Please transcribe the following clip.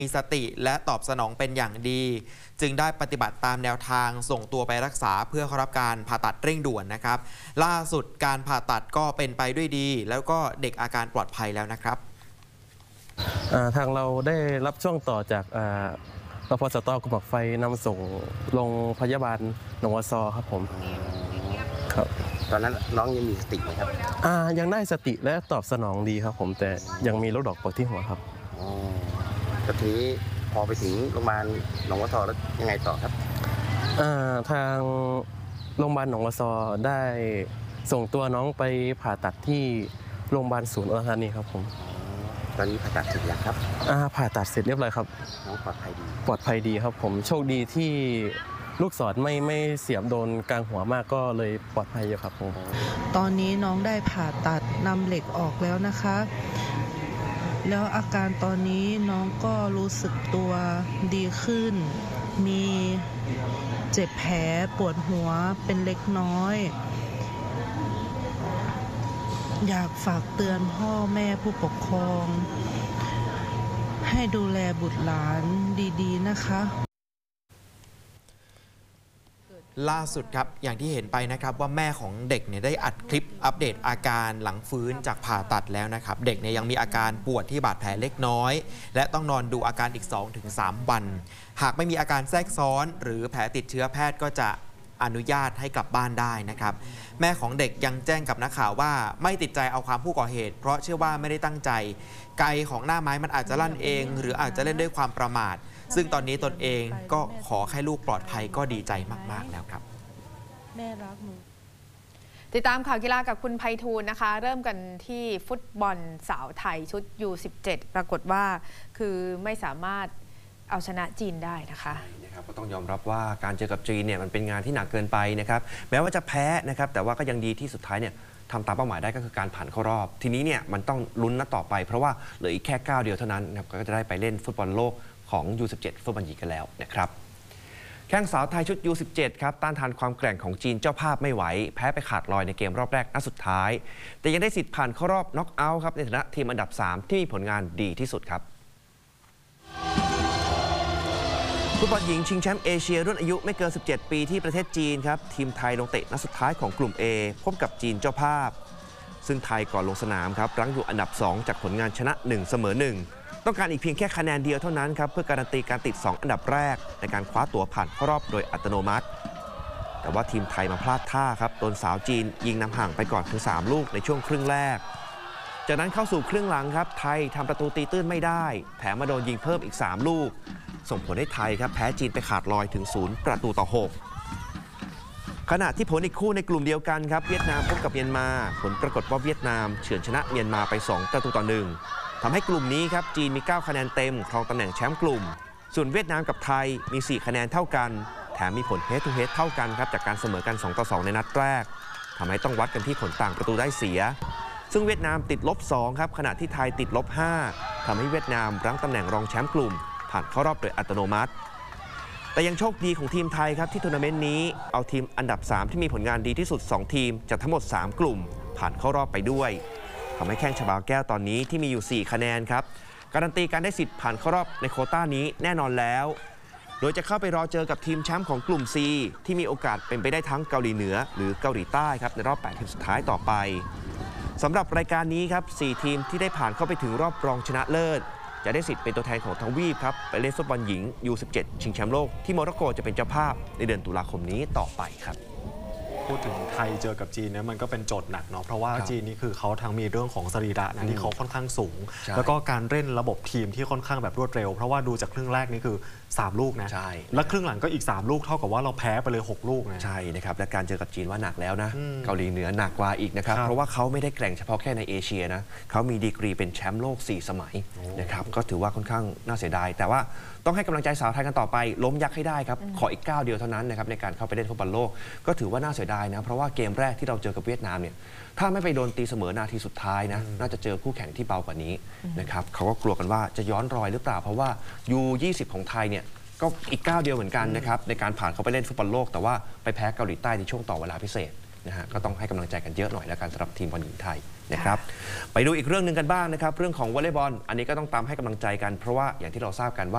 มีสติและตอบสนองเป็นอย่างดีจึงได้ปฏิบัติตามแนวทางส่งตัวไปรักษาเพื่อเข้ารับการผ่าตัดเร่งด่วนนะครับล่าสุดการผ่าตัดก็เป็นไปด้วยดีแล้วก็เด็กอาการปลอดภัยแล้วนะครับทางเราได้รับช่วงต่อจากรพสต.กรมไฟนำส่งโรงพยาบาลหนองวัวซอครับผมครับตอนนั้นน้องยังมีสติไหมครับยังได้สติและตอบสนองดีครับผมแต่ยังมีลูกดอกปวดที่หัวครับก็ทีนี้พอไปถึงโรงพยาบาลหนองวัวซอแล้วยังไงต่อครับทางโรงพยาบาลหนองวัวซอได้ส่งตัวน้องไปผ่าตัดที่โรงพยาบาลศูนย์อุดรธานีครับผมตอนนี้ผ่าตัดเสร็จยังครับผ่าตัดเสร็จเรียบร้อยครับน้องปลอดภัยดีครับผมโชคดีที่ลูกศรไม่เสียบโดนกลางหัวมากก็เลยปลอดภัยอยู่ครับผมตอนนี้น้องได้ผ่าตัดนำเหล็กออกแล้วนะคะแล้วอาการตอนนี้น้องก็รู้สึกตัวดีขึ้นมีเจ็บแผลปวดหัวเป็นเล็กน้อยอยากฝากเตือนพ่อแม่ผู้ปกครองให้ดูแลบุตรหลานดีๆนะคะล่าสุดครับอย่างที่เห็นไปนะครับว่าแม่ของเด็กเนี่ยได้อัดคลิปอัปเดตอาการหลังฟื้นจากผ่าตัดแล้วนะครับเด็กเนี่ยยังมีอาการปวดที่บาดแผลเล็กน้อยและต้องนอนดูอาการอีก 2-3 วันหากไม่มีอาการแทรกซ้อนหรือแผลติดเชื้อแพทย์ก็จะอนุญาตให้กลับบ้านได้นะครับแม่ของเด็กยังแจ้งกับนักข่าวว่าไม่ติดใจเอาความผู้ก่อเหตุเพราะเชื่อว่าไม่ได้ตั้งใจไกของหน้าไม้มันอาจจะลั่นเองหรืออาจจะเล่นด้วยความประมาทซึ่งตอนนี้ตนเองก็ขอให้ลูกปลอดภัยก็ดีใจมากๆแล้วครับแม่รักหนูติดตามข่าวกีฬากับคุณไพฑูรย์นะคะเริ่มกันที่ฟุตบอลสาวไทยชุด U17 ปรากฏว่าคือไม่สามารถเอาชนะจีนได้นะคะก็ต้องยอมรับว่าการเจอกับจีนเนี่ยมันเป็นงานที่หนักเกินไปนะครับแม้ว่าจะแพ้นะครับแต่ว่าก็ยังดีที่สุดท้ายเนี่ยทำตามเป้าหมายได้ก็คือการผ่านเข้ารอบทีนี้เนี่ยมันต้องลุ้นนัดต่อไปเพราะว่าเหลืออีกแค่9 เดียวเท่านั้นนะครับก็จะได้ไปเล่นฟุตบอลโลกของ U17 ฟุตบอลหญิงกันแล้วนะครับแข้งสาวไทยชุด U17 ครับต้านทานความแกร่งของจีนเจ้าภาพไม่ไหวแพ้ไปขาดลอยในเกมรอบแรกนัดสุดท้ายแต่ยังได้สิทธิ์ผ่านเข้ารอบน็อกเอาท์ครับในฐานะทีมอันดับ3ที่มีผลงานดีที่สุดครับฟุตบอลหญิงชิงแชมป์เอเชียรุ่นอายุไม่เกิน17 ปีที่ประเทศจีนครับทีมไทยลงเตะนัดสุดท้ายของกลุ่ม A พบกับจีนเจ้าภาพซึ่งไทยก่อนลงสนามครับรั้งอยู่อันดับ2จากผลงานชนะ1เสมอ1ต้องการอีกเพียงแค่คะแนนเดียวเท่านั้นครับเพื่อการันตีการติด2อันดับแรกในการคว้าตั๋วผ่านเข้ารอบโดยอัตโนมัติแต่ว่าทีมไทยมาพลาดท่าครับโดนสาวจีนยิงนำห่างไปก่อนถึง3 ลูกในช่วงครึ่งแรกจากนั้นเข้าสู่ครึ่งหลังครับไทยทำประตูตีตื้นไม่ได้แถมมาโดนยิงเพิ่มอีก3 ลูกส่งผลให้ไทยครับแพ้จีนไปขาดลอยถึง0-6ขณะที่ผลอีกคู่ในกลุ่มเดียวกันครับเวียดนามพบกับเมียนมาผลปรากฏว่าเวียดนามเฉือนชนะเมียนมาไป2-1ทำให้กลุ่มนี้ครับจีนมี9 คะแนนเต็มครองตำแหน่งแชมป์กลุ่มส่วนเวียดนามกับไทยมี4 คะแนนเท่ากันแถมมีผลเฮดทูเฮดเท่ากันครับจากการเสมอกัน2-2ในนัดแรกทำให้ต้องวัดกันที่ผลต่างประตูได้เสียซึ่งเวียดนามติด-2ครับขณะที่ไทยติด-5ทำให้เวียดนามรั้งตำแหน่งรองแชมป์กลุ่มผ่านเข้ารอบโดยอัตโนมัติแต่ยังโชคดีของทีมไทยครับที่ทัวร์นาเมนต์นี้เอาทีมอันดับ3ที่มีผลงานดีที่สุด2 ทีมจากทั้งหมด3 กลุ่มผ่านเข้ารอบไปด้วยทำให้แข้งชบาแก้วตอนนี้ที่มีอยู่4 คะแนนครับการันตีการได้สิทธิ์ผ่านเข้ารอบในโควต้านี้แน่นอนแล้วโดยจะเข้าไปรอเจอกับทีมแชมป์ของกลุ่ม C ที่มีโอกาสเป็นไปได้ทั้งเกาหลีเหนือหรือเกาหลีใต้ครับในรอบ8 ทีมสุดท้ายต่อไปสำหรับรายการนี้ครับ4 ทีมที่ได้ผ่านเข้าไปถึงรอบรองชนะเลิศจะได้สิทธิ์เป็นตัวแทนของทวีปครับไปเล่นฟุตบอลหญิง U17 ชิงแชมป์โลกที่โมร็อกโกจะเป็นเจ้าภาพในเดือนตุลาคมนี้ต่อไปครับพูดถึงไทยเจอกับจีนเนี่ยมันก็เป็นโจทย์หนักเนาะเพราะว่าจีนนี่คือเขาทั้งมีเรื่องของสรีระนะที่เขาค่อนข้างสูงแล้วก็การเล่นระบบทีมที่ค่อนข้างแบบรวดเร็วเพราะว่าดูจากครึ่งแรกนี่คือ3 ลูกนะและครึ่งหลังก็อีก3 ลูกเท่ากับว่าเราแพ้ไปเลย6 ลูกนะใช่นะครับและการเจอกับจีนว่าหนักแล้วนะเกาหลีเหนือหนักกว่าอีกนะครับเพราะว่าเขาไม่ได้แกร่งเฉพาะแค่ในเอเชียนะเขามีดีกรีเป็นแชมป์โลก4 สมัยนะครับก็ถือว่าค่อนข้างน่าเสียดายแต่ว่าต้องให้กำลังใจสาวไทยกันต่อไปล้มยักษ์ให้ได้ครับขออีก9 เดียวเท่านั้นนะครับในการเข้าไปเล่นฟุตบอลโลกก็ถือว่าน่าเสียดายนะเพราะว่าเกมแรกที่เราเจอกับเวียดนามเนี่ยถ้าไม่ไปโดนตีเสมอนาทีสุดท้ายนะน่าจะเจอคู่แข่งที่เบากว่านี้นะครับเขาก็กลัวกันว่าจะย้อนรอยหรือเปล่าเพราะว่า U20 ของไทยเนี่ยก็อีก9 เดียวเหมือนกันนะครับในการผ่านเข้าไปเล่นฟุตบอลโลกแต่ว่าไปแพ้เกาหลีใต้ในช่วงต่อเวลาพิเศษนะฮะก็ต้องให้กำลังใจกันเยอะหน่อยแล้วกันสำหรับทีมบอลหญิงไทยนะครับไปดูอีกเรื่องหนึ่งกันบ้างนะครับเรื่องของวอลเลย์บอลอันนี้ก็ต้องตามให้กำลังใจกันเพราะว่าอย่างที่เราทราบกันว่า